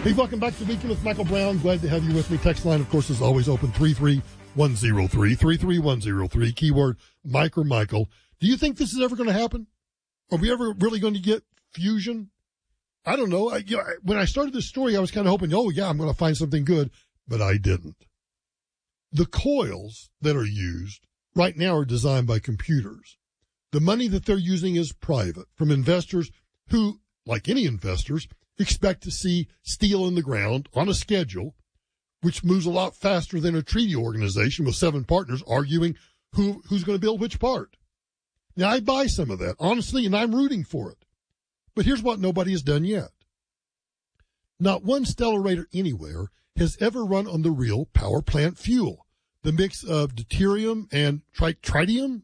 Hey, welcome back to Weekend with Michael Brown. Glad to have you with me. Text line, of course, is always open, 33103, keyword Mike or Michael. Do you think this is ever going to happen? Are we ever really going to get fusion? I don't know. When I started this story, I was kind of hoping, I'm going to find something good, but I didn't. The coils that are used right now are designed by computers. The money that they're using is private from investors who, like any investors, expect to see steel in the ground on a schedule, which moves a lot faster than a treaty organization with 7 partners arguing who's going to build which part. Now, I buy some of that, honestly, and I'm rooting for it. But here's what nobody has done yet. Not one Stellarator anywhere has ever run on the real power plant fuel, the mix of deuterium and tritium.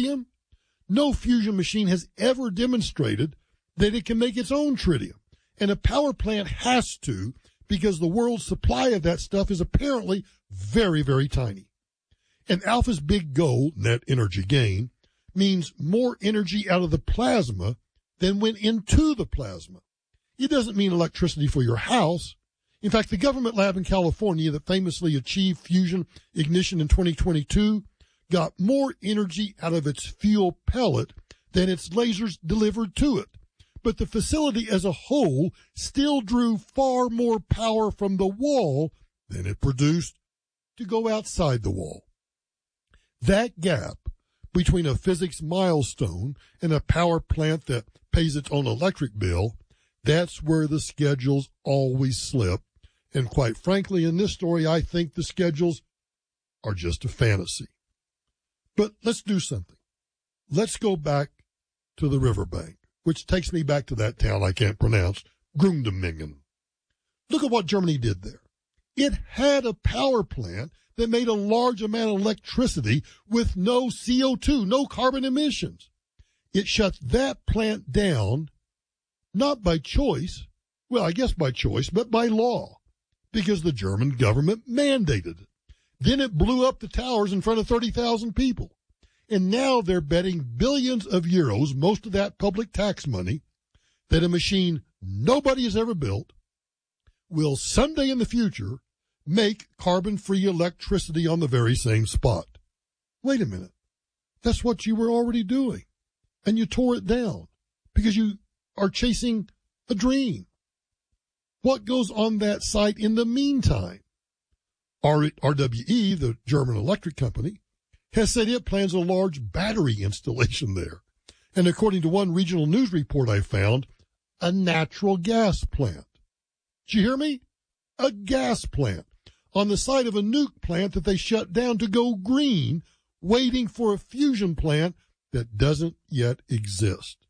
No fusion machine has ever demonstrated that it can make its own tritium. And a power plant has to, because the world's supply of that stuff is apparently very, very tiny. And Alpha's big goal, net energy gain, means more energy out of the plasma than went into the plasma. It doesn't mean electricity for your house. In fact, the government lab in California that famously achieved fusion ignition in 2022 got more energy out of its fuel pellet than its lasers delivered to it. But the facility as a whole still drew far more power from the wall than it produced to go outside the wall. That gap between a physics milestone and a power plant that pays its own electric bill, that's where the schedules always slip. And quite frankly, in this story, I think the schedules are just a fantasy. But let's do something. Let's go back to the riverbank, which takes me back to that town I can't pronounce, Grundemingen. Look at what Germany did there. It had a power plant that made a large amount of electricity with no CO2, no carbon emissions. It shut that plant down, not by choice, well, I guess by choice, but by law, because the German government mandated it. Then it blew up the towers in front of 30,000 people. And now they're betting billions of euros, most of that public tax money, that a machine nobody has ever built will someday in the future make carbon-free electricity on the very same spot. Wait a minute. That's what you were already doing. And you tore it down because you are chasing a dream. What goes on that site in the meantime? RWE, the German electric company, has said it plans a large battery installation there. And according to one regional news report I found, a natural gas plant. Did you hear me? A gas plant on the site of a nuke plant that they shut down to go green, waiting for a fusion plant that doesn't yet exist.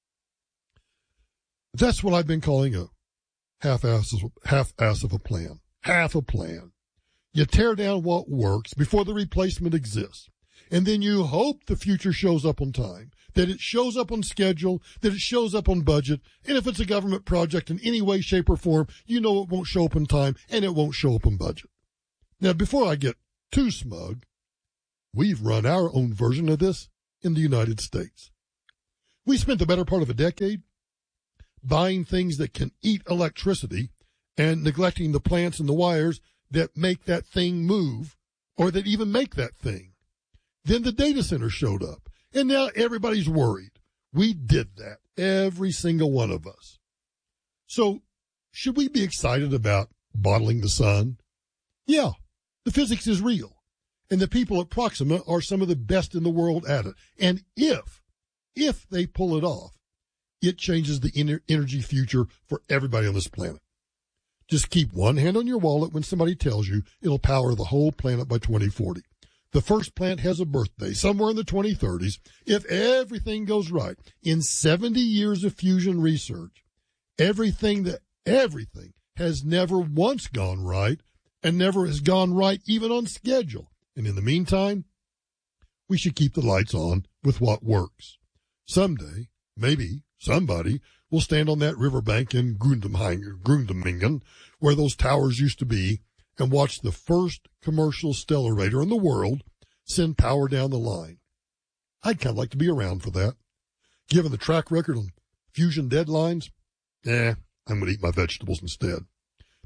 That's what I've been calling a half-ass of a plan. Half a plan. You tear down what works before the replacement exists. And then you hope the future shows up on time, that it shows up on schedule, that it shows up on budget. And if it's a government project in any way, shape, or form, you know it won't show up on time and it won't show up on budget. Now, before I get too smug, we've run our own version of this in the United States. We spent the better part of a decade buying things that can eat electricity and neglecting the plants and the wires that make that thing move or that even make that thing. Then the data center showed up, and now everybody's worried. We did that, every single one of us. So should we be excited about bottling the sun? Yeah, the physics is real, and the people at Proxima are some of the best in the world at it. And if they pull it off, it changes the energy future for everybody on this planet. Just keep one hand on your wallet when somebody tells you it'll power the whole planet by 2040. The first plant has a birthday somewhere in the 2030s. If everything goes right, in 70 years of fusion research, everything has never once gone right and never has gone right even on schedule. And in the meantime, we should keep the lights on with what works. Someday, maybe somebody will stand on that riverbank in Grundemingen, where those towers used to be, and watch the first commercial Stellarator in the world send power down the line. I'd kind of like to be around for that. Given the track record on fusion deadlines, I'm going to eat my vegetables instead.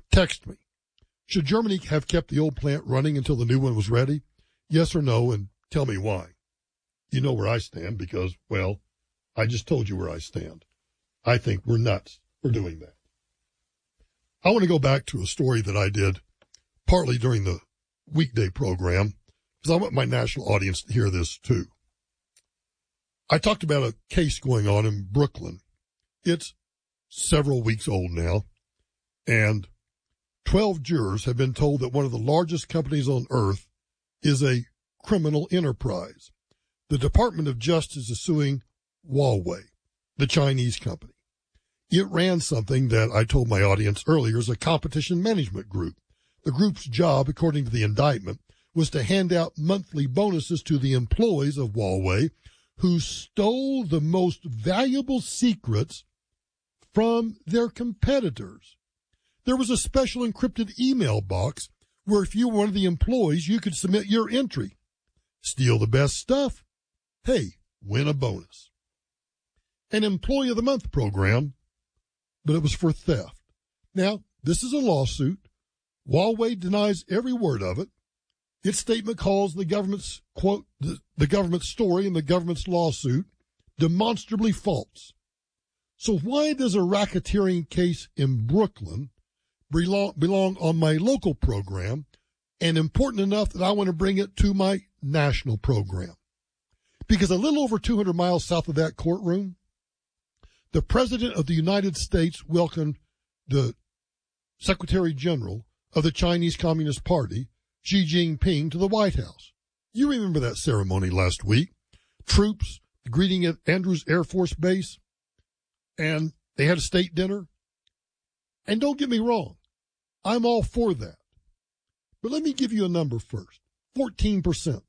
Text me. Should Germany have kept the old plant running until the new one was ready? Yes or no, and tell me why. You know where I stand because, well, I just told you where I stand. I think we're nuts for doing that. I want to go back to a story that I did partly during the weekday program because I want my national audience to hear this too. I talked about a case going on in Brooklyn. It's several weeks old now, and 12 jurors have been told that one of the largest companies on earth is a criminal enterprise. The Department of Justice is suing Huawei, the Chinese company. It ran something that I told my audience earlier is a competition management group. The group's job, according to the indictment, was to hand out monthly bonuses to the employees of Huawei who stole the most valuable secrets from their competitors. There was a special encrypted email box where if you were one of the employees, you could submit your entry. Steal the best stuff. Hey, win a bonus. An Employee of the Month program, but it was for theft. Now, this is a lawsuit. Huawei denies every word of it. Its statement calls the government's, quote, the government's story and the government's lawsuit demonstrably false. So why does a racketeering case in Brooklyn belong on my local program and important enough that I want to bring it to my national program? Because a little over 200 miles south of that courtroom, the President of the United States welcomed the Secretary General of the Chinese Communist Party, Xi Jinping, to the White House. You remember that ceremony last week. Troops greeting at Andrews Air Force Base, and they had a state dinner. And don't get me wrong, I'm all for that. But let me give you a number first, 14%.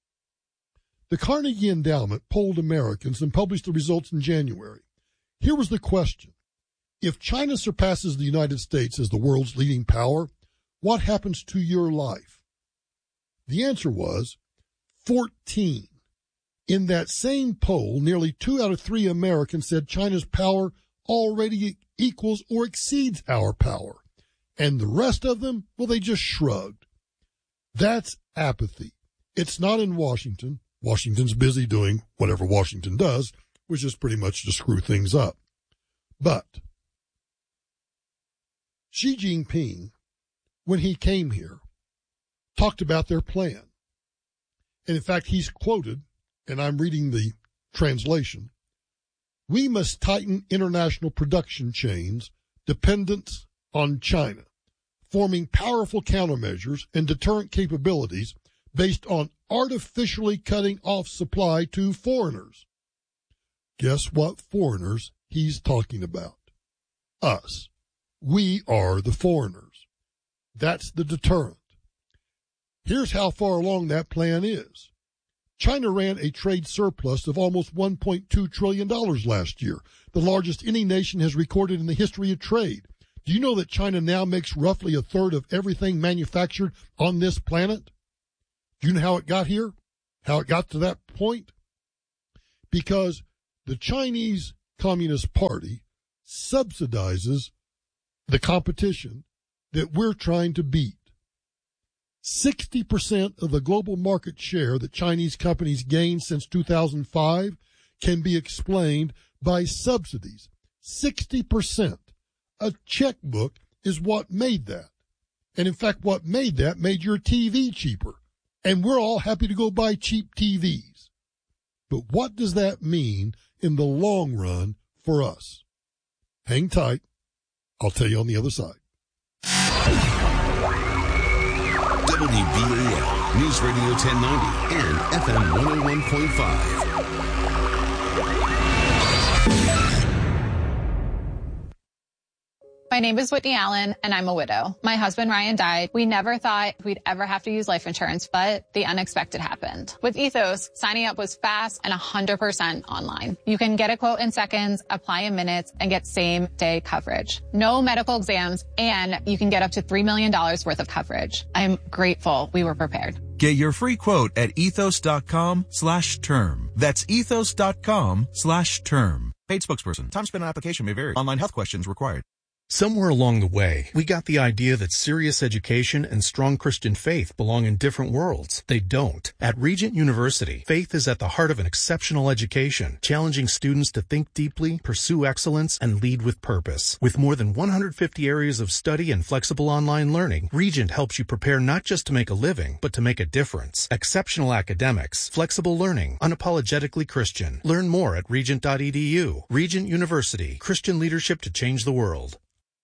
The Carnegie Endowment polled Americans and published the results in January. Here was the question. If China surpasses the United States as the world's leading power, what happens to your life? The answer was 14. In that same poll, nearly 2 out of 3 Americans said China's power already equals or exceeds our power. And the rest of them, well, they just shrugged. That's apathy. It's not in Washington. Washington's busy doing whatever Washington does, which is pretty much to screw things up. But Xi Jinping, when he came here, talked about their plan. And in fact, he's quoted, and I'm reading the translation, "We must tighten international production chains dependent on China, forming powerful countermeasures and deterrent capabilities based on artificially cutting off supply to foreigners." Guess what foreigners he's talking about? Us. We are the foreigners. That's the deterrent. Here's how far along that plan is. China ran a trade surplus of almost $1.2 trillion last year, the largest any nation has recorded in the history of trade. Do you know that China now makes roughly a third of everything manufactured on this planet? Do you know how it got here? How it got to that point? Because the Chinese Communist Party subsidizes the competition that we're trying to beat. 60% of the global market share that Chinese companies gained since 2005 can be explained by subsidies. 60%. A checkbook is what made that. And in fact, what made that made your TV cheaper. And we're all happy to go buy cheap TVs. But what does that mean in the long run for us? Hang tight. I'll tell you on the other side. WBAL News Radio 1090 and FM 101.5. My name is Whitney Allen, and I'm a widow. My husband, Ryan, died. We never thought we'd ever have to use life insurance, but the unexpected happened. With Ethos, signing up was fast and 100% online. You can get a quote in seconds, apply in minutes, and get same-day coverage. No medical exams, and you can get up to $3 million worth of coverage. I'm grateful we were prepared. Get your free quote at ethos.com/term. That's ethos.com/term. Paid spokesperson. Time spent on application may vary. Online health questions required. Somewhere along the way, we got the idea that serious education and strong Christian faith belong in different worlds. They don't. At Regent University, faith is at the heart of an exceptional education, challenging students to think deeply, pursue excellence, and lead with purpose. With more than 150 areas of study and flexible online learning, Regent helps you prepare not just to make a living, but to make a difference. Exceptional academics, flexible learning, unapologetically Christian. Learn more at regent.edu. Regent University, Christian leadership to change the world.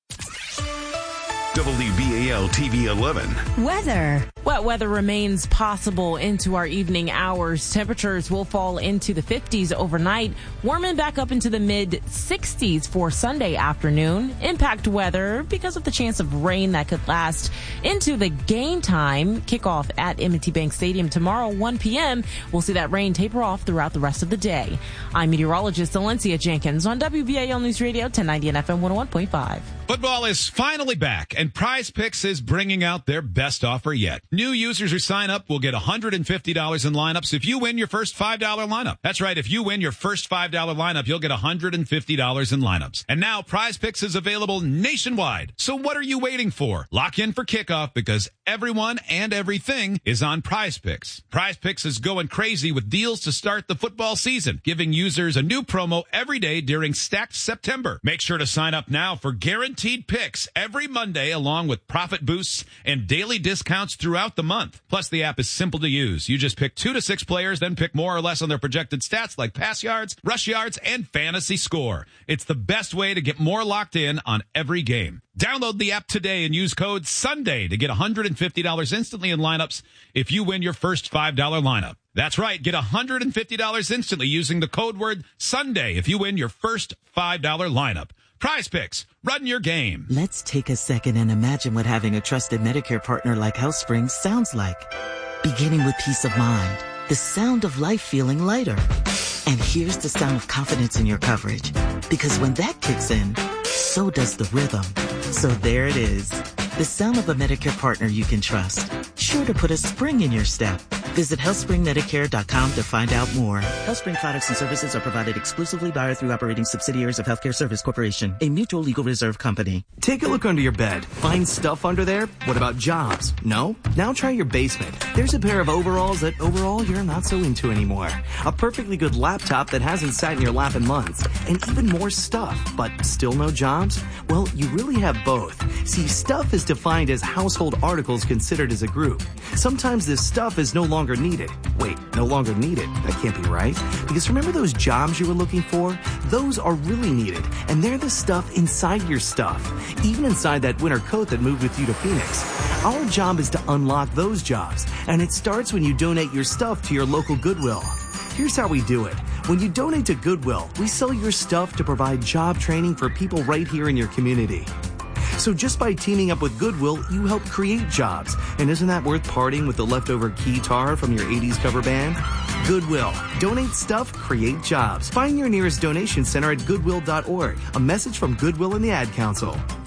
WBAL TV 11. Weather. Wet weather remains possible into our evening hours. Temperatures will fall into the 50s overnight, warming back up into the mid-60s for Sunday afternoon. Impact weather because of the chance of rain that could last into the game time. Kickoff at M&T Bank Stadium tomorrow, 1 p.m. We'll see that rain taper off throughout the rest of the day. I'm meteorologist Valencia Jenkins on WBAL News Radio 1090 and FM 101.5. Football is finally back, and Prize Picks is bringing out their best offer yet. New users who sign up will get $150 in lineups if you win your first $5 lineup. That's right, if you win your first $5 lineup, you'll get $150 in lineups. And now Prize Picks is available nationwide. So what are you waiting for? Lock in for kickoff because everyone and everything is on Prize Picks. Prize Picks is going crazy with deals to start the football season, giving users a new promo every day during Stacked September. Make sure to sign up now for guaranteed picks every Monday, along with profit boosts and daily discounts throughout the month. Plus, the app is simple to use. You just pick 2 to 6 players, then pick more or less on their projected stats like pass yards, rush yards, and fantasy score. It's the best way to get more locked in on every game. Download the app today and use code SUNDAY to get $150 instantly in lineups if you win your first $5 lineup. That's right. Get $150 instantly using the code word SUNDAY if you win your first $5 lineup. Prize Picks. Run your game. Let's take a second and imagine what having a trusted Medicare partner like HealthSpring sounds like. Beginning with peace of mind, the sound of life feeling lighter. And here's the sound of confidence in your coverage. Because when that kicks in, so does the rhythm. So there it is. The sound of a Medicare partner you can trust. Sure to put a spring in your step. Visit HealthSpringMedicare.com to find out more. HealthSpring products and services are provided exclusively by or through operating subsidiaries of Healthcare Service Corporation, a mutual legal reserve company. Take a look under your bed. Find stuff under there? What about jobs? No? Now try your basement. There's a pair of overalls that overall you're not so into anymore. A perfectly good laptop that hasn't sat in your lap in months. And even more stuff, but still no jobs? Well, you really have both. See, stuff is defined as household articles considered as a group. Sometimes this stuff is no longer needed. Wait, no longer needed? That can't be right. Because remember those jobs you were looking for? Those are really needed, and they're the stuff inside your stuff. Even inside that winter coat that moved with you to Phoenix. Our job is to unlock those jobs, and it starts when you donate your stuff to your local Goodwill. Here's how we do it. When you donate to Goodwill, we sell your stuff to provide job training for people right here in your community. So just by teaming up with Goodwill, you help create jobs. And isn't that worth parting with the leftover keytar from your 80s cover band? Goodwill. Donate stuff, create jobs. Find your nearest donation center at goodwill.org. A message from Goodwill and the Ad Council.